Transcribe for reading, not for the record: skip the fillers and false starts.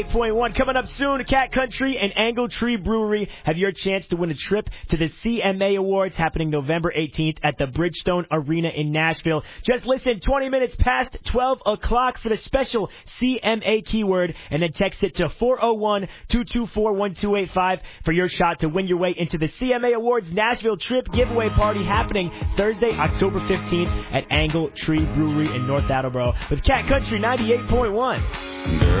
8.1 coming up soon. Cat Country and Angle Tree Brewery have your chance to win a trip to the CMA Awards happening November 18th at the Bridgestone Arena in Nashville. Just listen 20 minutes past 12 o'clock for the special CMA keyword and then text it to 401-224-1285 for your shot to win your way into the CMA Awards Nashville Trip Giveaway Party happening Thursday, October 15th at Angle Tree Brewery in North Attleboro with Cat Country 98.1.